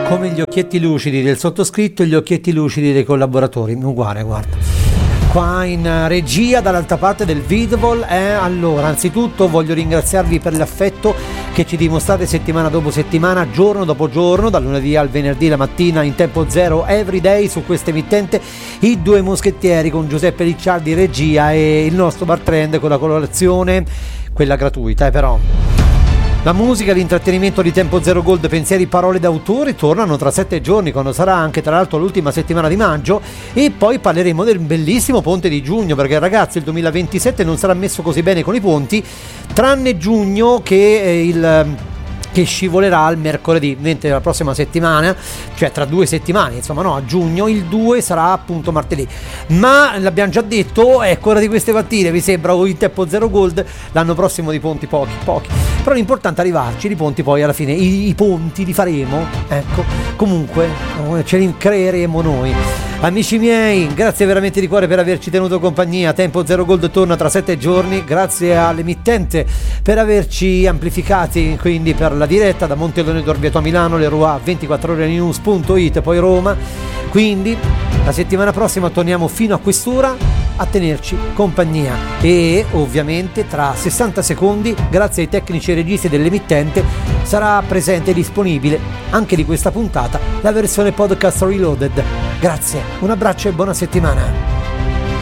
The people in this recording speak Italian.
Come gli occhietti lucidi del sottoscritto e gli occhietti lucidi dei collaboratori, uguale, guarda. Qua in regia dall'altra parte del Vidvol. Allora, anzitutto voglio ringraziarvi per l'affetto che ci dimostrate settimana dopo settimana, giorno dopo giorno, dal lunedì al venerdì la mattina in tempo zero, everyday, su questa emittente, i due moschettieri con Giuseppe Ricciardi regia e il nostro bar trend con la colorazione, quella gratuita, però. La musica, l'intrattenimento di Tempo Zero Gold, pensieri, parole d'autore tornano tra 7 giorni, quando sarà anche tra l'altro l'ultima settimana di maggio, e poi parleremo del bellissimo ponte di giugno, perché ragazzi il 2027 non sarà messo così bene con i ponti, tranne giugno che scivolerà al mercoledì, mentre la prossima settimana, cioè tra 2 settimane, insomma no, a giugno il 2 sarà appunto martedì. Ma l'abbiamo già detto, ecco, ora di queste mattine vi sembra in Tempo Zero Gold, l'anno prossimo di ponti pochi, però l'importante è arrivarci, di ponti poi alla fine i ponti li faremo, ecco, comunque ce li creeremo noi. Amici miei, grazie veramente di cuore per averci tenuto compagnia. Tempo Zero Gold torna tra 7 giorni, grazie all'emittente per averci amplificati, quindi per la diretta da Montelone d'Orvieto a Milano, Leroy, 24orenews.it, poi Roma. Quindi la settimana prossima torniamo fino a quest'ora a tenerci compagnia, e ovviamente tra 60 secondi, grazie ai tecnici e registi dell'emittente, sarà presente e disponibile anche di questa puntata la versione podcast reloaded. Grazie, un abbraccio e buona settimana.